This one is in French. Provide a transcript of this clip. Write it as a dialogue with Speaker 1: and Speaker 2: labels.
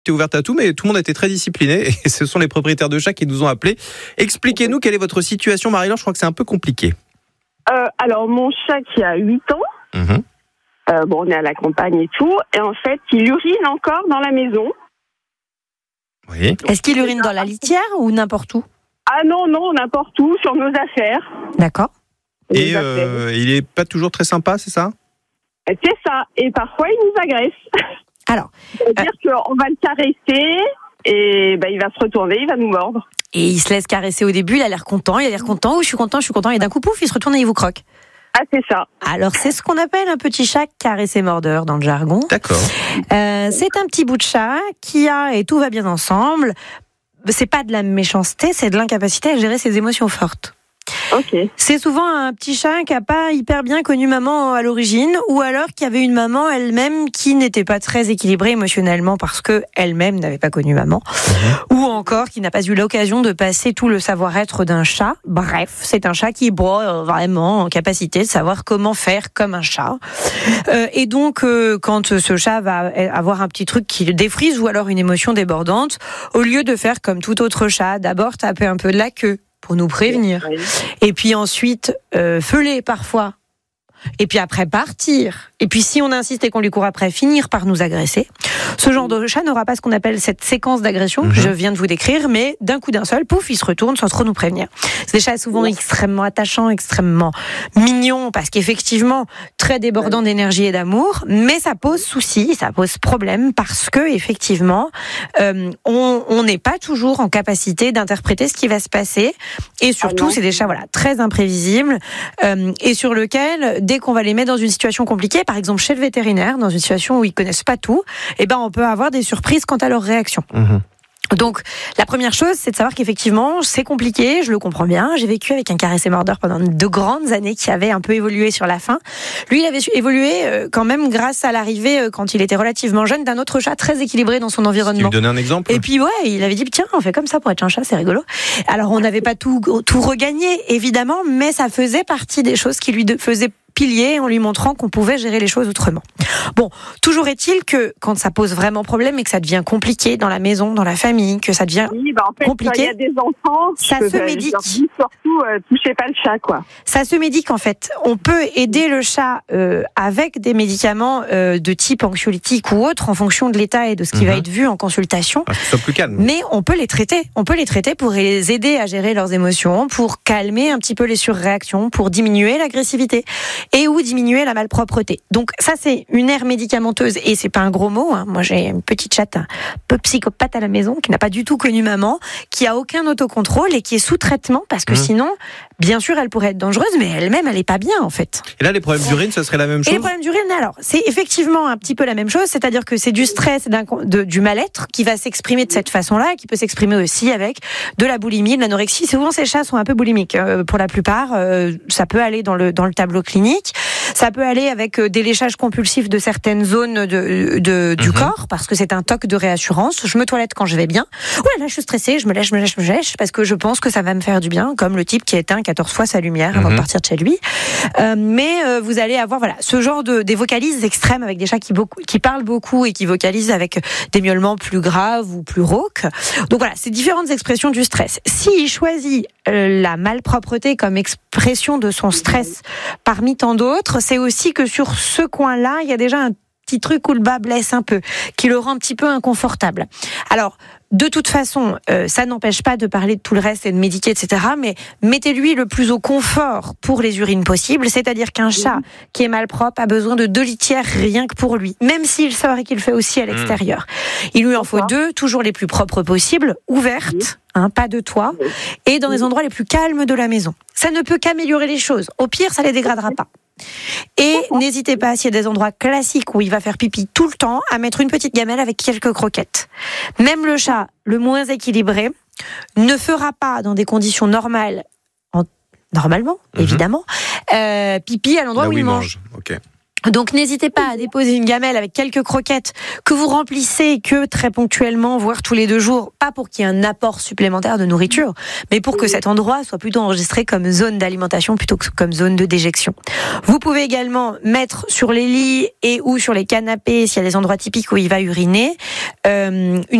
Speaker 1: était ouverte à tout, mais tout le monde était très discipliné et ce sont les propriétaires de chats qui nous ont appelés. Expliquez-nous quelle est votre situation, Marie-Laure, je crois que c'est un peu compliqué.
Speaker 2: Alors, mon chat qui a 8 ans, on est à la campagne et tout, et en fait, il urine encore dans la maison.
Speaker 1: Oui.
Speaker 3: Est-ce qu'il urine dans la litière ou n'importe où ?
Speaker 2: Ah non, n'importe où, sur nos affaires.
Speaker 3: D'accord.
Speaker 1: Et il est pas toujours très sympa, c'est ça ?
Speaker 2: C'est ça, et parfois, il nous agresse.
Speaker 3: Alors,
Speaker 2: c'est-à-dire qu'on va le caresser, et il va se retourner, il va nous mordre.
Speaker 3: Et il se laisse caresser au début, il a l'air content, je suis content, et d'un coup, pouf, il se retourne et il vous croque.
Speaker 2: Ah, c'est ça.
Speaker 3: Alors, c'est ce qu'on appelle un petit chat caressé-mordeur dans le jargon.
Speaker 1: D'accord.
Speaker 3: C'est un petit bout de chat qui a, et tout va bien ensemble, c'est pas de la méchanceté, c'est de l'incapacité à gérer ses émotions fortes.
Speaker 2: Ok.
Speaker 3: C'est souvent un petit chat qui n'a pas hyper bien connu maman à l'origine, ou alors qui avait une maman elle-même qui n'était pas très équilibrée émotionnellement parce que elle-même n'avait pas connu maman, ou encore qui n'a pas eu l'occasion de passer tout le savoir-être d'un chat. Bref, c'est un chat qui est vraiment en capacité de savoir comment faire comme un chat. Et donc, quand ce chat va avoir un petit truc qui le défrise ou alors une émotion débordante, au lieu de faire comme tout autre chat, d'abord taper un peu de la queue pour nous prévenir, et puis ensuite feuler parfois, et puis après partir, et puis si on insiste et qu'on lui court après, finir par nous agresser. Ce genre de chat n'aura pas ce qu'on appelle cette séquence d'agression que je viens de vous décrire, mais d'un coup d'un seul, pouf, il se retourne sans trop nous prévenir. C'est des chats souvent extrêmement attachants, extrêmement mignons, parce qu'effectivement, très débordants d'énergie et d'amour, mais ça pose souci, ça pose problème, parce que effectivement, on n'est pas toujours en capacité d'interpréter ce qui va se passer, et surtout, c'est des chats très imprévisibles, et sur lequel, dès qu'on va les mettre dans une situation compliquée, par exemple chez le vétérinaire, dans une situation où ils connaissent pas tout, on peut avoir des surprises quant à leur réaction. Donc, la première chose, c'est de savoir qu'effectivement, c'est compliqué, je le comprends bien. J'ai vécu avec un caressé-mordeur pendant de grandes années qui avait un peu évolué sur la fin. Lui, il avait évolué quand même grâce à l'arrivée, quand il était relativement jeune, d'un autre chat très équilibré dans son environnement.
Speaker 1: Tu lui donnais un exemple ?
Speaker 3: Et puis, il avait dit, tiens, on fait comme ça pour être un chat, c'est rigolo. Alors, on n'avait pas tout regagné, évidemment, mais ça faisait partie des choses qui lui faisaient pilier en lui montrant qu'on pouvait gérer les choses autrement. Bon, toujours est-il que quand ça pose vraiment problème et que ça devient compliqué dans la maison, dans la famille, que ça devient compliqué,
Speaker 2: quand il y a des enfants,
Speaker 3: ça se médique.
Speaker 2: Surtout, touchez pas le chat, quoi.
Speaker 3: Ça se médique en fait. On peut aider le chat avec des médicaments de type anxiolytique ou autre en fonction de l'état et de ce qui va être vu en consultation.
Speaker 1: Parce que ce soit plus calme.
Speaker 3: Mais on peut les traiter. On peut les traiter pour les aider à gérer leurs émotions, pour calmer un petit peu les surréactions, pour diminuer l'agressivité et ou diminuer la malpropreté. Donc ça, c'est une aire médicamenteuse et c'est pas un gros mot. Moi, j'ai une petite chatte un peu psychopathe à la maison qui n'a pas du tout connu maman, qui a aucun autocontrôle et qui est sous traitement parce que sinon, bien sûr, elle pourrait être dangereuse, mais elle-même, elle est pas bien en fait.
Speaker 1: Et là, les problèmes d'urine, ça serait la même chose ?
Speaker 3: Et les problèmes d'urine, alors, c'est effectivement un petit peu la même chose, c'est-à-dire que c'est du stress, du mal-être qui va s'exprimer de cette façon-là, qui peut s'exprimer aussi avec de la boulimie, de l'anorexie. Souvent, ces chats sont un peu boulimiques. Pour la plupart, ça peut aller dans le tableau clinique. Ça peut aller avec des léchages compulsifs de certaines zones du corps, parce que c'est un toc de réassurance. Je me toilette quand je vais bien. Là, je suis stressée, je me lèche, parce que je pense que ça va me faire du bien, comme le type qui éteint 14 fois sa lumière avant de partir de chez lui. Mais vous allez avoir ce genre des vocalises extrêmes avec des chats qui parlent beaucoup et qui vocalisent avec des miaulements plus graves ou plus rauques. Donc voilà, c'est différentes expressions du stress. S'il choisit la malpropreté comme expression de son stress parmi tant d'autres, c'est aussi que sur ce coin-là, il y a déjà un petit truc où le bas blesse un peu, qui le rend un petit peu inconfortable. Alors, de toute façon, ça n'empêche pas de parler de tout le reste et de médiquer, etc. Mais mettez-lui le plus au confort pour les urines possibles. C'est-à-dire qu'un chat qui est malpropre a besoin de 2 litières rien que pour lui, même s'il sort et qu'il le fait aussi à l'extérieur. Il lui en faut 2, toujours les plus propres possibles, ouvertes, pas de toit, et dans les endroits les plus calmes de la maison. Ça ne peut qu'améliorer les choses. Au pire, ça les dégradera pas. Et n'hésitez pas, s'il y a des endroits classiques où il va faire pipi tout le temps, à mettre une petite gamelle avec quelques croquettes. Même le chat le moins équilibré ne fera pas dans des conditions normales, normalement, évidemment, pipi à l'endroit où il mange.
Speaker 1: Okay.
Speaker 3: Donc n'hésitez pas à déposer une gamelle avec quelques croquettes que vous remplissez que très ponctuellement, voire tous les 2 jours, pas pour qu'il y ait un apport supplémentaire de nourriture, mais pour que cet endroit soit plutôt enregistré comme zone d'alimentation plutôt que comme zone de déjection. Vous pouvez également mettre sur les lits et ou sur les canapés, s'il y a des endroits typiques où il va uriner, une